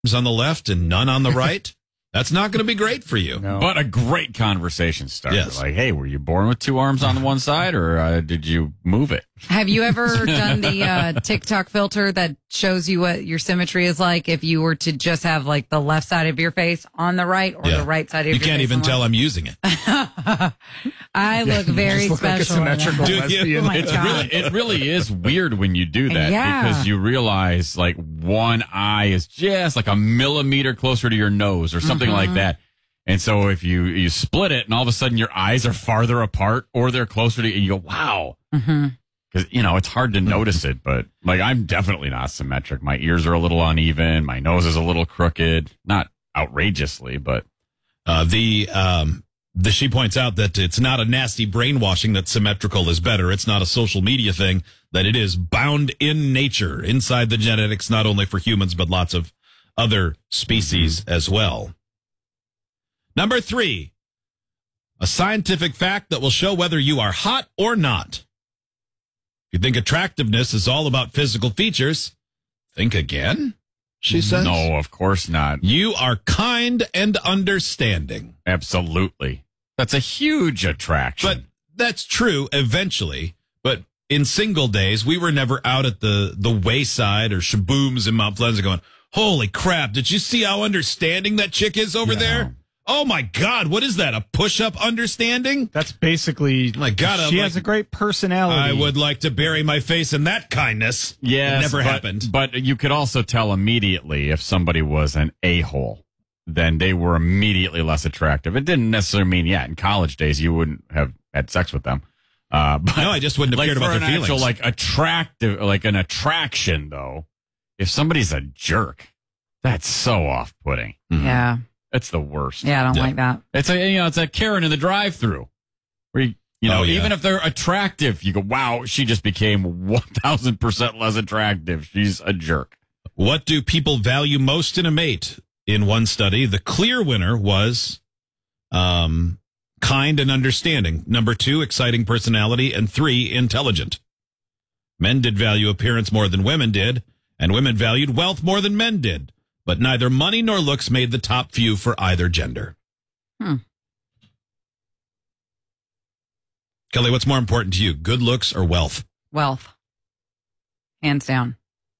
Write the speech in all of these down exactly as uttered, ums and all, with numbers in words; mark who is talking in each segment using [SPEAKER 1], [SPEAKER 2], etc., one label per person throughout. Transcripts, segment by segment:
[SPEAKER 1] on the left and none on the right, that's not going to be great for you.
[SPEAKER 2] No.
[SPEAKER 3] But a great conversation starter.
[SPEAKER 1] Yes.
[SPEAKER 3] Like, hey, were you born with two arms on the one side, or uh, did you move it?
[SPEAKER 4] Have you ever done the uh, TikTok filter that shows you what your symmetry is like if you were to just have like the left side of your face on the right or
[SPEAKER 1] Yeah.
[SPEAKER 4] the right side of
[SPEAKER 1] You
[SPEAKER 4] your face?
[SPEAKER 1] can't even
[SPEAKER 4] on the
[SPEAKER 1] tell
[SPEAKER 4] left?
[SPEAKER 1] I'm using it.
[SPEAKER 4] I look very
[SPEAKER 2] Just look like a
[SPEAKER 4] special. in that.
[SPEAKER 2] symmetrical
[SPEAKER 1] Do you?
[SPEAKER 2] lesbian.
[SPEAKER 4] Oh my
[SPEAKER 3] It's
[SPEAKER 4] God.
[SPEAKER 3] really, it really is weird when you do that
[SPEAKER 4] Yeah.
[SPEAKER 3] because you realize like one eye is just like a millimeter closer to your nose or something
[SPEAKER 4] Mm-hmm.
[SPEAKER 3] like that. And so if you, you split it and all of a sudden your eyes are farther apart or they're closer to you, and you go, wow.
[SPEAKER 4] Mm-hmm.
[SPEAKER 3] Because, you know, it's hard to notice it, but like I'm definitely not symmetric. My ears are a little uneven. My nose is a little crooked. Not outrageously, but.
[SPEAKER 1] Uh, the, um, the, she points out that it's not a nasty brainwashing that symmetrical is better. It's not a social media thing, that it is bound in nature, inside the genetics, not only for humans, but lots of other species as well. Number three, a scientific fact that will show whether you are hot or not. If you think attractiveness is all about physical features, think again, she says.
[SPEAKER 3] No, of course not.
[SPEAKER 1] You are kind and understanding.
[SPEAKER 3] Absolutely. That's a huge attraction.
[SPEAKER 1] But that's true eventually. But in single days, we were never out at the, the wayside or shabooms in Mount Pleasant going, holy crap, did you see how understanding that chick is over
[SPEAKER 3] Yeah.
[SPEAKER 1] there? Oh my God, what is that? A push-up understanding?
[SPEAKER 2] That's basically.
[SPEAKER 1] My God, I'm
[SPEAKER 2] she
[SPEAKER 1] like-
[SPEAKER 2] has a great personality.
[SPEAKER 1] I would like to bury my face in that kindness.
[SPEAKER 3] Yes,
[SPEAKER 1] It never
[SPEAKER 3] but,
[SPEAKER 1] happened.
[SPEAKER 3] But you could also tell immediately if somebody was an a-hole, then they were immediately less attractive. It didn't necessarily mean, yeah, in college days you wouldn't have had sex with them. Uh, but
[SPEAKER 1] No, I just wouldn't have
[SPEAKER 3] like
[SPEAKER 1] cared
[SPEAKER 3] for
[SPEAKER 1] about
[SPEAKER 3] an
[SPEAKER 1] their feelings.
[SPEAKER 3] actual, like attractive, like an attraction though, if somebody's a jerk, that's so off-putting.
[SPEAKER 4] Yeah.
[SPEAKER 3] It's the worst.
[SPEAKER 4] Yeah, I don't
[SPEAKER 1] Yeah.
[SPEAKER 4] like that.
[SPEAKER 3] It's a, you know, it's a Karen in the drive-through where you, you know,
[SPEAKER 1] Oh, yeah.
[SPEAKER 3] even if they're attractive, you go, wow, she just became one thousand percent less attractive. She's a jerk.
[SPEAKER 1] What do people value most in a mate? In one study, the clear winner was um, kind and understanding. Number two, exciting personality. And three, intelligent. Men did value appearance more than women did, and women valued wealth more than men did. But neither money nor looks made the top few for either gender.
[SPEAKER 4] Hmm.
[SPEAKER 1] Kelly, what's more important to you, good looks or wealth?
[SPEAKER 4] Wealth. Hands down.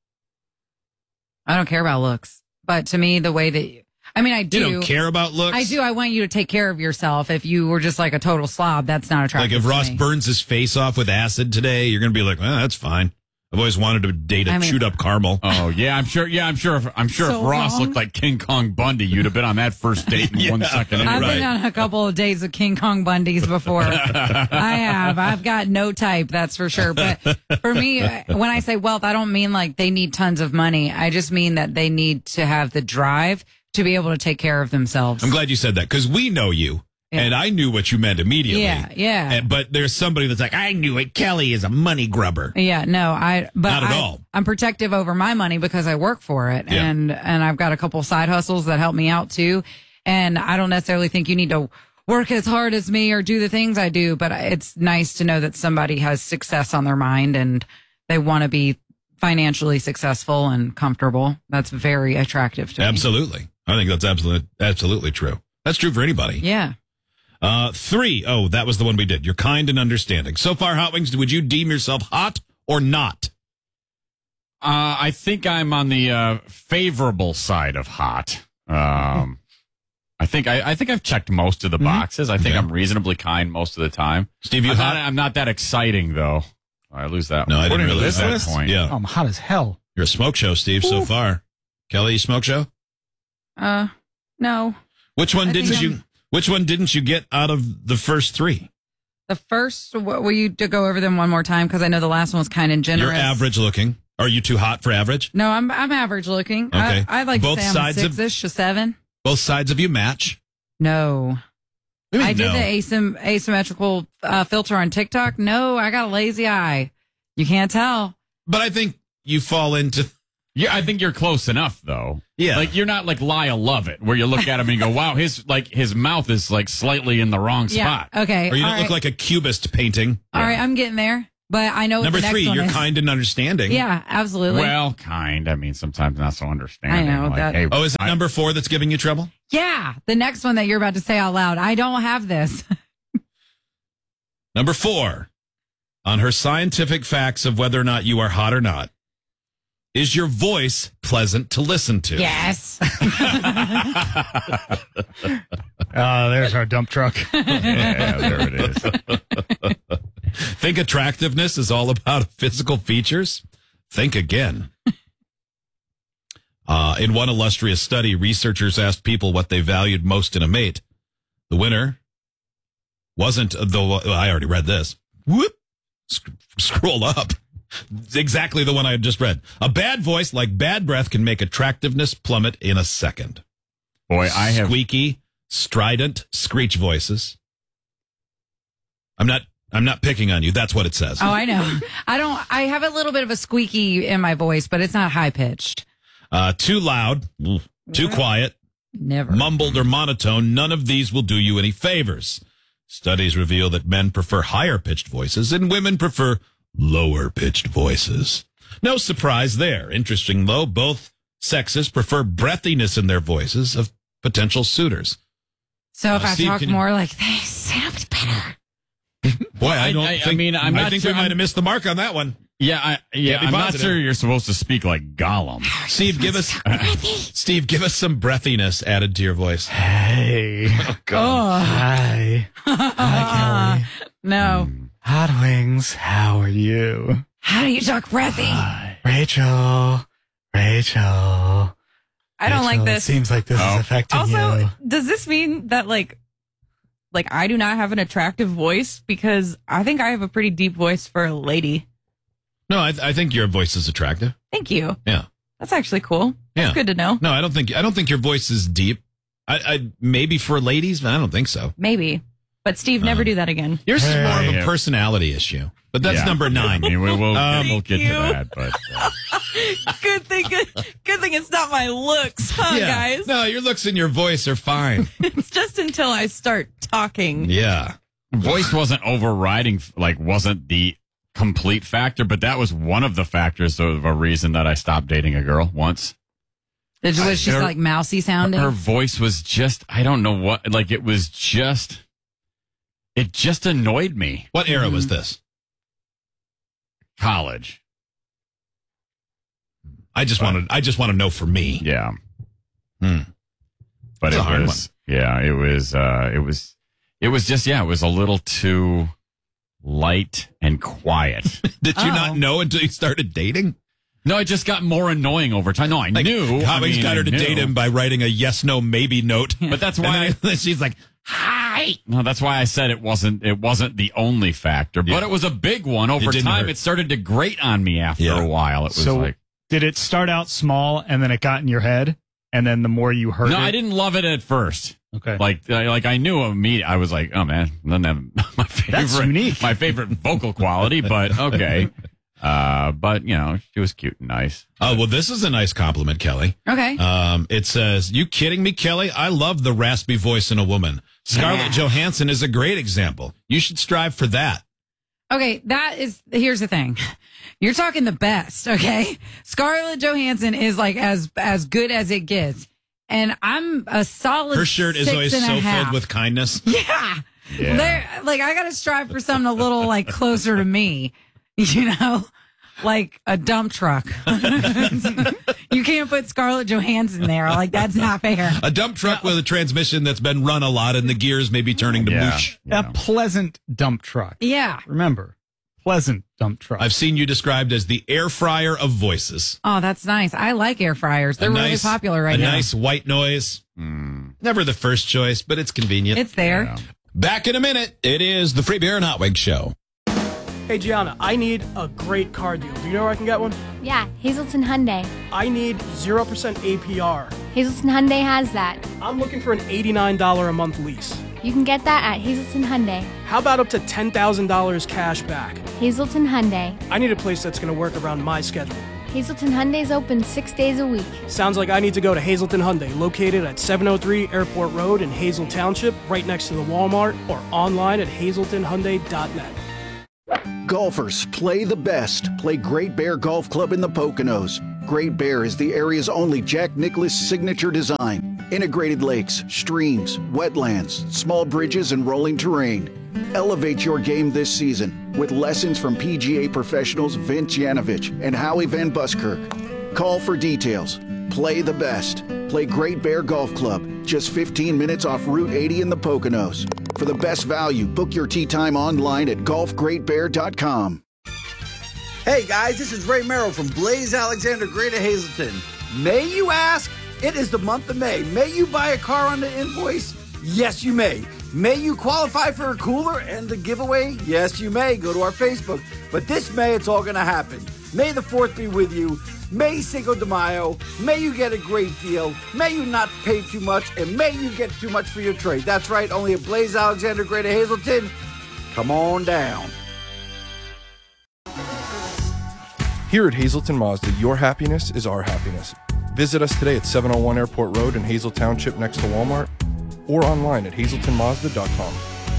[SPEAKER 4] I don't care about looks. But to me, the way that, you, I mean, I do.
[SPEAKER 1] You don't care about looks?
[SPEAKER 4] I do. I want you to take care of yourself. If you were just like a total slob, that's not
[SPEAKER 1] Like
[SPEAKER 4] attractive.
[SPEAKER 1] if
[SPEAKER 4] to
[SPEAKER 1] Ross
[SPEAKER 4] me.
[SPEAKER 1] burns his face off with acid today, you're going to be like, well, that's fine. I've always wanted to date a
[SPEAKER 4] I mean-
[SPEAKER 1] chewed up caramel.
[SPEAKER 3] Oh yeah, I'm sure. Yeah, I'm sure. If, I'm sure
[SPEAKER 4] So
[SPEAKER 3] if Ross
[SPEAKER 4] wrong.
[SPEAKER 3] looked like King Kong Bundy, you'd have been on that first date in one
[SPEAKER 1] Yeah.
[SPEAKER 3] second.
[SPEAKER 4] I've
[SPEAKER 3] Anyway.
[SPEAKER 4] been on a couple of days with King Kong Bundys before. I have. I've got no type, that's for sure. But for me, when I say wealth, I don't mean like they need tons of money. I just mean that they need to have the drive to be able to take care of themselves.
[SPEAKER 1] I'm glad you said that because we know you,
[SPEAKER 4] Yeah.
[SPEAKER 1] and I knew what you meant immediately.
[SPEAKER 4] Yeah, yeah.
[SPEAKER 1] And- but there's somebody that's like, I knew it. Kelly is a money grubber.
[SPEAKER 4] Yeah, no, I but
[SPEAKER 1] Not at
[SPEAKER 4] I,
[SPEAKER 1] all.
[SPEAKER 4] I'm protective over my money because I work for it,
[SPEAKER 1] Yeah.
[SPEAKER 4] and and I've got a couple side hustles that help me out too. And I don't necessarily think you need to work as hard as me or do the things I do, but it's nice to know that somebody has success on their mind and they want to be financially successful and comfortable. That's very attractive to me.
[SPEAKER 1] Absolutely. I think that's absolutely, absolutely true. That's true for anybody.
[SPEAKER 4] Yeah.
[SPEAKER 1] Uh, three. Oh, that was the one we did. You're kind and understanding. So far, Hot Wings, would you deem yourself hot or not?
[SPEAKER 3] Uh, I think I'm on the uh, favorable side of hot. Um, I think I, I think I've checked most of the boxes. I think
[SPEAKER 1] Okay.
[SPEAKER 3] I'm reasonably kind most of the time.
[SPEAKER 1] Steve, you
[SPEAKER 3] I'm
[SPEAKER 1] hot?
[SPEAKER 3] not, I'm not that exciting though. I lose that.
[SPEAKER 1] No, I didn't
[SPEAKER 3] According to
[SPEAKER 1] realize
[SPEAKER 3] this
[SPEAKER 1] that.
[SPEAKER 3] list? point.
[SPEAKER 1] Yeah.
[SPEAKER 2] I'm hot as hell.
[SPEAKER 1] You're a smoke show, Steve, so far. Kelly, you smoke show?
[SPEAKER 4] Uh, no.
[SPEAKER 1] Which one
[SPEAKER 4] I
[SPEAKER 1] didn't
[SPEAKER 4] think
[SPEAKER 1] you,
[SPEAKER 4] I'm-
[SPEAKER 1] which one didn't you get out of the first three?
[SPEAKER 4] The first, what, will you to go over them one more time? Because I know the last one was kind of generous.
[SPEAKER 1] You're average looking. Are you too hot for average?
[SPEAKER 4] No, I'm I'm average looking.
[SPEAKER 1] Okay.
[SPEAKER 4] I, I'd like
[SPEAKER 1] Both
[SPEAKER 4] to say I'm
[SPEAKER 1] sides
[SPEAKER 4] a
[SPEAKER 1] of-
[SPEAKER 4] six-ish, a seven.
[SPEAKER 1] Both sides of you match.
[SPEAKER 4] No.
[SPEAKER 1] What do you
[SPEAKER 4] I
[SPEAKER 1] mean,
[SPEAKER 4] did
[SPEAKER 1] no?
[SPEAKER 4] the asym- asymmetrical uh, filter on TikTok. No, I got a lazy eye. You can't tell.
[SPEAKER 1] But I think you fall into.
[SPEAKER 3] Yeah, I think you're close enough though.
[SPEAKER 1] Yeah.
[SPEAKER 3] Like you're not like Lyle Lovett, where you look at him and you go, "Wow, his like his mouth is like slightly in the wrong
[SPEAKER 4] Yeah.
[SPEAKER 3] spot."
[SPEAKER 4] Okay.
[SPEAKER 1] Or you
[SPEAKER 4] all
[SPEAKER 1] don't look
[SPEAKER 4] right.
[SPEAKER 1] like a cubist painting.
[SPEAKER 4] All right, I'm getting there. but I know what
[SPEAKER 1] Number
[SPEAKER 4] the next
[SPEAKER 1] three,
[SPEAKER 4] one
[SPEAKER 1] you're
[SPEAKER 4] is.
[SPEAKER 1] kind and understanding.
[SPEAKER 4] Yeah, absolutely.
[SPEAKER 3] Well, kind. I mean, sometimes not so understanding.
[SPEAKER 4] I know
[SPEAKER 3] like,
[SPEAKER 4] that-
[SPEAKER 3] Hey,
[SPEAKER 1] Oh, is it
[SPEAKER 3] I-
[SPEAKER 1] number four that's giving you trouble?
[SPEAKER 4] yeah, the next one that you're about to say out loud. I don't have this.
[SPEAKER 1] Number four, on her scientific facts of whether or not you are hot or not, is your voice pleasant to listen to?
[SPEAKER 4] Yes.
[SPEAKER 2] Uh, there's our dump truck.
[SPEAKER 3] yeah, there it is.
[SPEAKER 1] Think attractiveness is all about physical features? Think again. Uh, in one illustrious study, researchers asked people what they valued most in a mate. The winner wasn't, though I already read this. Whoop. Sc- scroll up. Exactly the one I had just read. A bad voice, like bad breath, can make attractiveness plummet in a second.
[SPEAKER 3] Boy, I have.
[SPEAKER 1] Squeaky, strident, screech voices. I'm not. I'm not picking on you. That's what it says.
[SPEAKER 4] Oh, I know. I don't. I have a little bit of a squeaky in my voice, but it's not high pitched.
[SPEAKER 1] Uh, too loud, too quiet,
[SPEAKER 4] Never.
[SPEAKER 1] mumbled or monotone. None of these will do you any favors. Studies reveal that men prefer higher pitched voices and women prefer lower pitched voices. No surprise there. Interesting though, both sexes prefer breathiness in their voices of potential suitors.
[SPEAKER 4] So if
[SPEAKER 1] Uh,
[SPEAKER 4] I
[SPEAKER 1] Steve,
[SPEAKER 4] talk
[SPEAKER 1] can you-
[SPEAKER 4] more like this, it'll be better.
[SPEAKER 1] Boy, I
[SPEAKER 3] I-
[SPEAKER 1] don't
[SPEAKER 3] I- I
[SPEAKER 1] think.
[SPEAKER 3] mean, I'm
[SPEAKER 1] I
[SPEAKER 3] not
[SPEAKER 1] think
[SPEAKER 3] sure-
[SPEAKER 1] we might
[SPEAKER 3] I'm-
[SPEAKER 1] have missed the mark on that one.
[SPEAKER 3] Yeah, I, yeah.
[SPEAKER 1] Can't be
[SPEAKER 3] I'm not
[SPEAKER 1] positive.
[SPEAKER 3] sure you're supposed to speak like Gollum.
[SPEAKER 1] Steve, give us. Steve, give us some breathiness added to your voice.
[SPEAKER 2] Hey.
[SPEAKER 4] Oh,
[SPEAKER 2] Hi. Hi, Kelly.
[SPEAKER 4] no.
[SPEAKER 2] Hot Wings, how are you?
[SPEAKER 4] How do you talk breathy?
[SPEAKER 2] Rachel. Rachel.
[SPEAKER 5] I don't like
[SPEAKER 2] Rachel,
[SPEAKER 5] this.
[SPEAKER 2] It seems like this
[SPEAKER 3] Oh.
[SPEAKER 2] is affecting
[SPEAKER 5] Also,
[SPEAKER 2] you.
[SPEAKER 5] does this mean that like like I do not have an attractive voice? Because I think I have a pretty deep voice for a lady.
[SPEAKER 1] No, I, I think your voice is attractive.
[SPEAKER 5] Thank you.
[SPEAKER 1] Yeah.
[SPEAKER 5] That's actually cool. That's
[SPEAKER 1] Yeah.
[SPEAKER 5] good to know.
[SPEAKER 1] No, I don't think. I don't think your voice is deep. I, I maybe for ladies, but I don't think so.
[SPEAKER 5] Maybe. But Steve, never do that again.
[SPEAKER 1] Yours is more of a
[SPEAKER 3] Yeah.
[SPEAKER 1] personality issue, but that's
[SPEAKER 3] Yeah.
[SPEAKER 1] number nine.
[SPEAKER 3] I mean, we will
[SPEAKER 1] Um,
[SPEAKER 3] we'll get
[SPEAKER 5] you.
[SPEAKER 3] to that, but uh,
[SPEAKER 5] Good thing good, good thing it's not my looks, huh, guys?
[SPEAKER 1] No, your looks and your voice are fine.
[SPEAKER 5] It's just until I start talking.
[SPEAKER 1] Yeah.
[SPEAKER 3] voice wasn't overriding, like wasn't the complete factor, but that was one of the factors of a reason that I stopped dating a girl once.
[SPEAKER 4] It was just
[SPEAKER 3] her-
[SPEAKER 4] like mousy sounding.
[SPEAKER 3] Her voice was just, I don't know what, like it was just, it just annoyed me.
[SPEAKER 1] What era was this?
[SPEAKER 3] College.
[SPEAKER 1] I just wanted. I just want to know for me.
[SPEAKER 3] Yeah.
[SPEAKER 1] Hmm.
[SPEAKER 3] But
[SPEAKER 1] It's
[SPEAKER 3] it
[SPEAKER 1] a hard
[SPEAKER 3] was, yeah, it was, uh, it was, it was just, yeah, it was a little too light and quiet.
[SPEAKER 1] Did you
[SPEAKER 5] Oh.
[SPEAKER 1] not know until you started dating?
[SPEAKER 3] No, it just got more annoying over time. No, I
[SPEAKER 1] Like,
[SPEAKER 3] knew. I
[SPEAKER 1] Hobbings
[SPEAKER 3] mean,
[SPEAKER 1] got her
[SPEAKER 3] I
[SPEAKER 1] to
[SPEAKER 3] knew.
[SPEAKER 1] date him by writing a yes, no, maybe note.
[SPEAKER 3] But that's
[SPEAKER 1] And
[SPEAKER 3] why I,
[SPEAKER 1] then she's like, "Hi."
[SPEAKER 3] no, that's why I said it wasn't, it wasn't the only factor, but
[SPEAKER 1] Yeah.
[SPEAKER 3] it was a big one over
[SPEAKER 1] didn't
[SPEAKER 3] time.
[SPEAKER 1] hurt.
[SPEAKER 3] It started to grate on me after
[SPEAKER 1] Yeah.
[SPEAKER 3] a while. It was
[SPEAKER 2] So
[SPEAKER 3] like,
[SPEAKER 2] did it start out small and then it got in your head? And then the more you heard
[SPEAKER 3] no,
[SPEAKER 2] it?
[SPEAKER 3] I didn't love it at first.
[SPEAKER 2] Okay.
[SPEAKER 3] Like, uh, like I knew immediately. I was like, oh man, doesn't have my favorite,
[SPEAKER 2] That's unique.
[SPEAKER 3] my favorite vocal quality, but okay. Uh, but you know, she was cute and nice.
[SPEAKER 1] Oh, well, this is a nice compliment, Kelly.
[SPEAKER 4] Okay.
[SPEAKER 1] Um, it says, "You kidding me, Kelly? I love the raspy voice in a woman. Scarlett
[SPEAKER 4] Yeah.
[SPEAKER 1] Johansson is a great example. You should strive for that."
[SPEAKER 4] Okay, that is, here's the thing. You're talking the best, okay? Scarlett Johansson is like as as good as it gets. And I'm a solid
[SPEAKER 1] Her shirt is
[SPEAKER 4] six
[SPEAKER 1] always
[SPEAKER 4] and a
[SPEAKER 1] so
[SPEAKER 4] half.
[SPEAKER 1] filled with kindness.
[SPEAKER 4] Yeah.
[SPEAKER 3] Yeah.
[SPEAKER 4] There, like I gotta strive for something a little like closer to me, you know? Like a dump truck. You can't put Scarlett Johansson there. Like that's not fair.
[SPEAKER 1] A dump truck with a transmission that's been run a lot and the gears may be turning to
[SPEAKER 3] Yeah.
[SPEAKER 1] moosh.
[SPEAKER 2] A pleasant dump truck.
[SPEAKER 4] Yeah.
[SPEAKER 2] Remember, pleasant dump truck.
[SPEAKER 1] I've seen you described as the air fryer of voices.
[SPEAKER 4] Oh, that's nice. I like air fryers. They're
[SPEAKER 1] A
[SPEAKER 4] really
[SPEAKER 1] nice-
[SPEAKER 4] popular right
[SPEAKER 1] a
[SPEAKER 4] now.
[SPEAKER 1] nice white noise.
[SPEAKER 3] Mm,
[SPEAKER 1] Never the first choice, but it's convenient.
[SPEAKER 4] It's there.
[SPEAKER 3] yeah.
[SPEAKER 1] Back in a minute. It is the Free Beer and Hot Wig Show.
[SPEAKER 6] Hey Gianna, I need a great car deal. Do you know where I can get one?
[SPEAKER 7] Yeah, Hazelton Hyundai.
[SPEAKER 6] I need zero percent A P R.
[SPEAKER 7] Hazelton Hyundai has that.
[SPEAKER 6] I'm looking for an eighty-nine dollars a month lease.
[SPEAKER 7] You can get that at Hazelton Hyundai.
[SPEAKER 6] How about up to ten thousand dollars cash back?
[SPEAKER 7] Hazelton Hyundai.
[SPEAKER 6] I need a place that's going to work around my schedule.
[SPEAKER 7] Hazelton Hyundai's open six days a week.
[SPEAKER 6] Sounds like I need to go to Hazelton Hyundai, located at seven oh three Airport Road in Hazel Township, right next to the Walmart, or online at hazelton hyundai dot net.
[SPEAKER 8] Golfers, play the best. Play Great Bear Golf Club in the Poconos. Great Bear is the area's only Jack Nicklaus signature design. Integrated lakes, streams, wetlands, small bridges, and rolling terrain. Elevate your game this season with lessons from P G A professionals Vince Yanovich and Howie Van Buskirk. Call for details. Play the best. Play Great Bear Golf Club, just fifteen minutes off Route eighty in the Poconos. For the best value, book your tee time online at golf great bear dot com.
[SPEAKER 9] Hey guys, this is Ray Merrill from Blaze Alexander Greater Hazleton. May you ask? It is the month of May. May you buy a car on the invoice? Yes, you may. May you qualify for a cooler and the giveaway? Yes, you may. Go to our Facebook. But this May, it's all going to happen. May the fourth be with you. May Cinco de Mayo. May you get a great deal. May you not pay too much. And may you get too much for your trade. That's right, only at Blaze Alexander Greater Hazleton. Come on down.
[SPEAKER 10] Here at Hazleton Mazda, your happiness is our happiness. Visit us today at seven oh one Airport Road in Hazel Township next to Walmart or online at hazelton mazda dot com.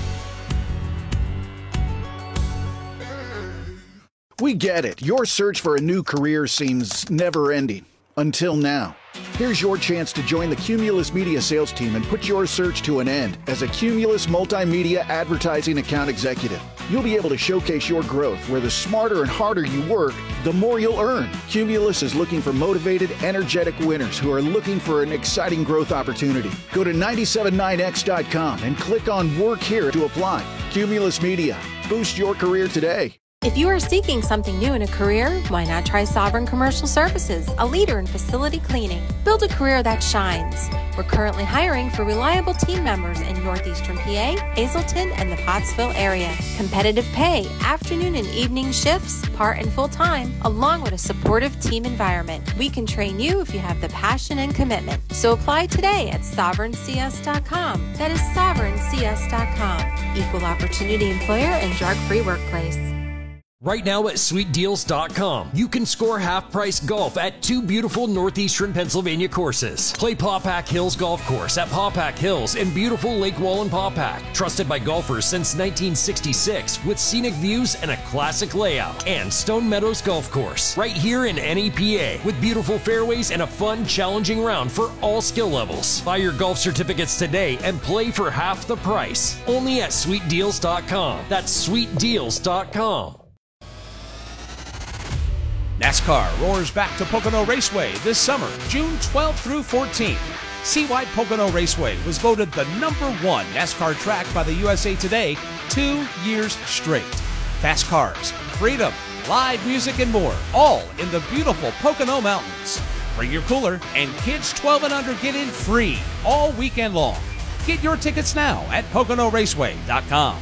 [SPEAKER 8] We get it. Your search for a new career seems never-ending. Until now. Here's your chance to join the Cumulus Media sales team and put your search to an end as a Cumulus Multimedia Advertising Account Executive. You'll be able to showcase your growth where the smarter and harder you work, the more you'll earn. Cumulus is looking for motivated, energetic winners who are looking for an exciting growth opportunity. Go to nine seven nine x dot com and click on Work Here to apply. Cumulus Media. Boost your career today.
[SPEAKER 11] If you are seeking something new in a career, why not try Sovereign Commercial Services, a leader in facility cleaning? Build a career that shines. We're currently hiring for reliable team members in Northeastern P A, Hazleton, and the Pottsville area. Competitive pay, afternoon and evening shifts, part and full time, along with a supportive team environment. We can train you if you have the passion and commitment. So apply today at sovereign c s dot com. That is sovereign c s dot com. Equal opportunity employer and drug-free workplace.
[SPEAKER 12] Right now at sweet deals dot com, you can score half-price golf at two beautiful northeastern Pennsylvania courses. Play Pawpack Hills Golf Course at Pawpack Hills in beautiful Lake Wallenpaupack. Trusted by golfers since nineteen sixty-six with scenic views and a classic layout. And Stone Meadows Golf Course, right here in N E P A, with beautiful fairways and a fun, challenging round for all skill levels. Buy your golf certificates today and play for half the price. Only at sweet deals dot com. That's sweet deals dot com.
[SPEAKER 13] NASCAR roars back to Pocono Raceway this summer, June twelfth through fourteenth. Seawide Pocono Raceway was voted the number one NASCAR track by the U S A Today two years straight. Fast cars, freedom, live music, and more, all in the beautiful Pocono Mountains. Bring your cooler, and kids twelve and under get in free all weekend long. Get your tickets now at pocono raceway dot com.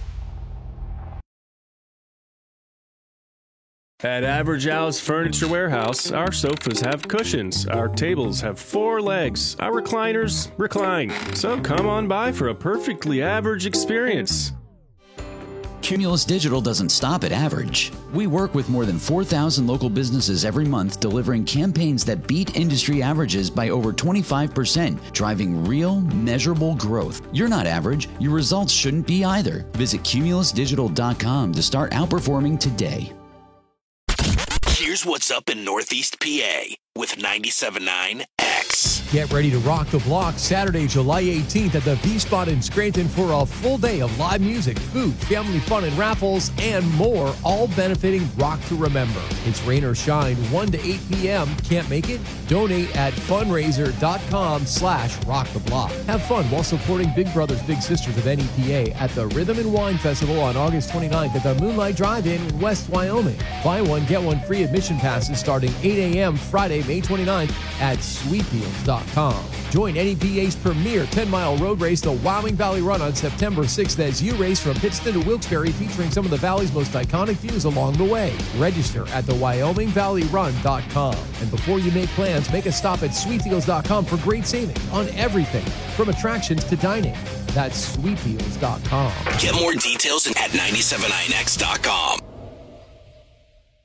[SPEAKER 14] At Average Al's Furniture Warehouse, our sofas have cushions, our tables have four legs, our recliners recline. So come on by for a perfectly average experience.
[SPEAKER 15] Cumulus Digital doesn't stop at average. We work with more than four thousand local businesses every month, delivering campaigns that beat industry averages by over twenty-five percent, driving real, measurable growth. You're not average. Your results shouldn't be either. Visit cumulus digital dot com to start outperforming today.
[SPEAKER 16] Here's what's up in Northeast P A with ninety-seven point nine X.
[SPEAKER 17] Get ready to rock the block Saturday, July eighteenth at the V-Spot in Scranton for a full day of live music, food, family fun, and raffles, and more, all benefiting Rock to Remember. It's rain or shine, one to eight p.m. Can't make it? Donate at fundraiser.com slash rock the block. Have fun while supporting Big Brothers Big Sisters of N E P A at the Rhythm and Wine Festival on August twenty-ninth at the Moonlight Drive-In in West Wyoming. Buy one, get one free admission passes starting eight a.m. Friday, May twenty-ninth at sweet deals dot com. Join N E P A's premier ten-mile road race, the Wyoming Valley Run, on September sixth as you race from Pittston to Wilkes-Barre, featuring some of the Valley's most iconic views along the way. Register at the wyoming valley run dot com. And before you make plans, make a stop at sweet deals dot com for great savings on everything from attractions to dining. That's sweet deals dot com.
[SPEAKER 16] Get more details at ninety-seven point nine x dot com.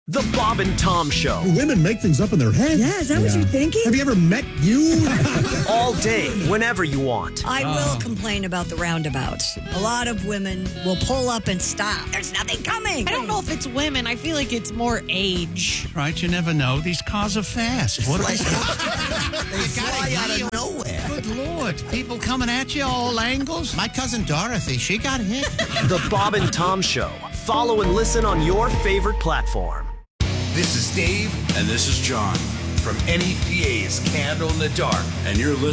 [SPEAKER 18] The Bob and Tom Show.
[SPEAKER 19] Women make things up in their head.
[SPEAKER 20] Yeah, is that what you're thinking?
[SPEAKER 19] Have you ever met you?
[SPEAKER 18] All day, whenever you want.
[SPEAKER 20] I will complain about the roundabouts. A lot of women will pull up and stop. There's nothing coming.
[SPEAKER 21] I don't know if it's women. I feel like it's more age.
[SPEAKER 22] Right, you never know. These cars are fast. What
[SPEAKER 19] They
[SPEAKER 22] fly
[SPEAKER 19] out of nowhere.
[SPEAKER 22] Good Lord. People coming at you all angles. My cousin Dorothy, she got hit.
[SPEAKER 18] The Bob and Tom Show. Follow and listen on your favorite platform.
[SPEAKER 23] This is Dave. And this is John from N E P A's Candle in the Dark. And you're listening